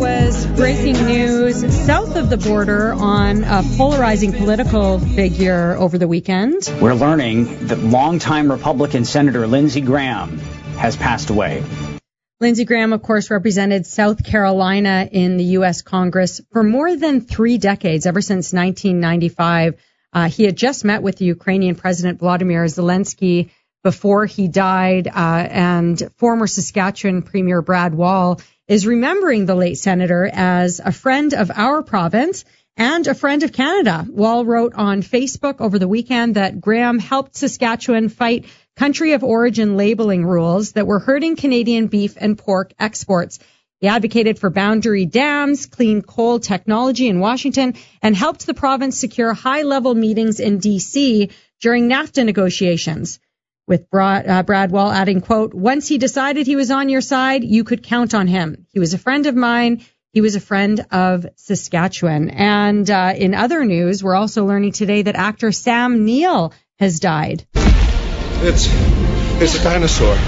was breaking news south of the border on a polarizing political figure over the weekend. We're learning that longtime Republican Senator Lindsey Graham has passed away. Lindsey Graham, of course, represented South Carolina in the U.S. Congress for more than 3 decades, ever since 1995. He had just met with the Ukrainian President Volodymyr Zelensky before he died, and former Saskatchewan Premier Brad Wall is remembering the late senator as a friend of our province and a friend of Canada. Wall wrote on Facebook over the weekend that Graham helped Saskatchewan fight country of origin labeling rules that were hurting Canadian beef and pork exports. He advocated for boundary dams, clean coal technology in Washington, and helped the province secure high-level meetings in D.C. during NAFTA negotiations. With Brad Wall adding, quote, "Once he decided he was on your side, you could count on him. He was a friend of mine. He was a friend of Saskatchewan." And in other news, we're also learning today that actor Sam Neill has died. It's a dinosaur.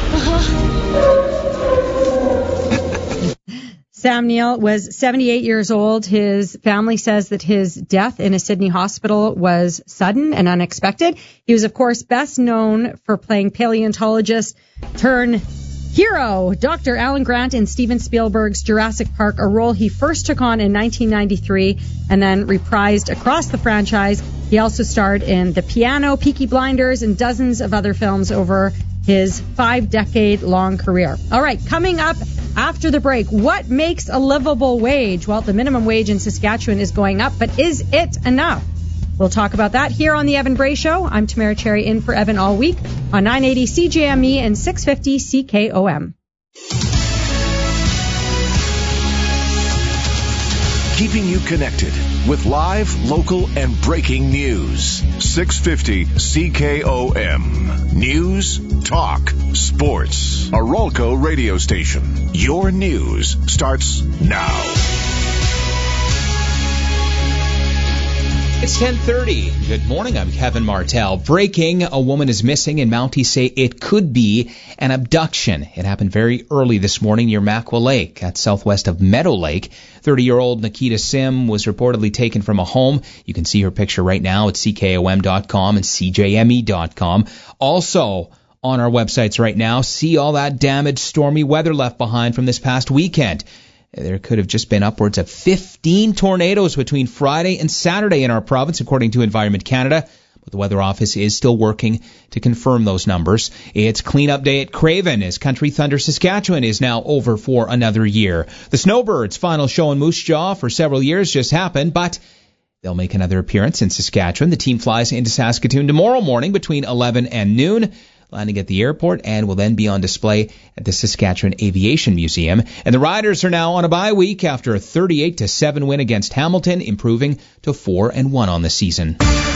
Sam Neill was 78 years old. His family says that his death in a Sydney hospital was sudden and unexpected. He was, of course, best known for playing paleontologist turn hero Dr. Alan Grant in Steven Spielberg's Jurassic Park, a role he first took on in 1993 and then reprised across the franchise. He also starred in The Piano, Peaky Blinders, and dozens of other films over his 5-decade-long career. All right, coming up after the break, what makes a livable wage? Well, the minimum wage in Saskatchewan is going up, but is it enough? We'll talk about that here on The Evan Bray Show. I'm Tamara Cherry in for Evan all week on 980 CJME and 650 CKOM. Keeping you connected with live, local, and breaking news. 650 CKOM. News, talk, sports. A Rolco radio station. Your news starts now. It's 10:30. Good morning. I'm Kevin Martell. Breaking: a woman is missing, and Mounties say it could be an abduction. It happened very early this morning near Makwa Lake, at southwest of Meadow Lake. 30-year-old Nikita Sim was reportedly taken from a home. You can see her picture right now at CKOM.com and CJME.com. Also on our websites right now, see all that damaged, stormy weather left behind from this past weekend. There could have just been upwards of 15 tornadoes between Friday and Saturday in our province, according to Environment Canada. But the Weather Office is still working to confirm those numbers. It's cleanup day at Craven as Country Thunder Saskatchewan is now over for another year. The Snowbirds' final show in Moose Jaw for several years just happened, but they'll make another appearance in Saskatchewan. The team flies into Saskatoon tomorrow morning between 11 and noon. Landing at the airport, and will then be on display at the Saskatchewan Aviation Museum. And the Riders are now on a bye week after a 38-7 win against Hamilton, improving to 4-1 on the season.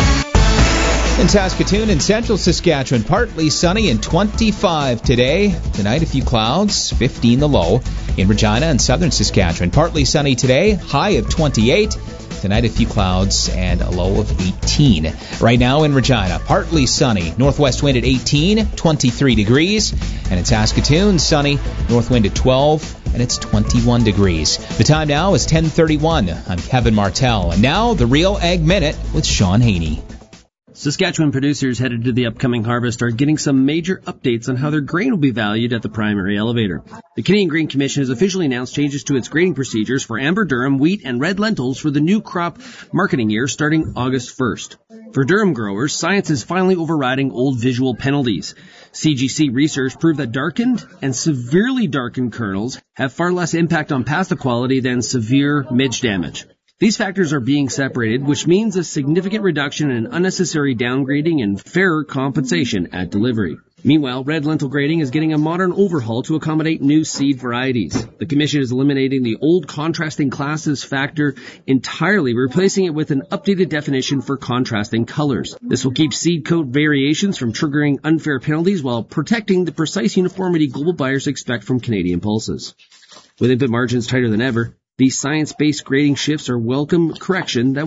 In Saskatoon and central Saskatchewan, partly sunny and 25 today. Tonight, a few clouds, 15 the low. In Regina and southern Saskatchewan, partly sunny today, high of 28. Tonight, a few clouds and a low of 18. Right now in Regina, partly sunny. Northwest wind at 18, 23 degrees. And in Saskatoon, sunny. North wind at 12, and it's 21 degrees. The time now is 10:31. I'm Kevin Martell. And now, the Real Ag Minute with Sean Haney. Saskatchewan producers headed to the upcoming harvest are getting some major updates on how their grain will be valued at the primary elevator. The Canadian Grain Commission has officially announced changes to its grading procedures for amber durum, wheat, and red lentils for the new crop marketing year starting August 1st. For durum growers, science is finally overriding old visual penalties. CGC research proved that darkened and severely darkened kernels have far less impact on pasta quality than severe midge damage. These factors are being separated, which means a significant reduction in unnecessary downgrading and fairer compensation at delivery. Meanwhile, red lentil grading is getting a modern overhaul to accommodate new seed varieties. The Commission is eliminating the old contrasting classes factor entirely, replacing it with an updated definition for contrasting colors. This will keep seed coat variations from triggering unfair penalties while protecting the precise uniformity global buyers expect from Canadian pulses. With input margins tighter than ever, these science-based grading shifts are welcome correction that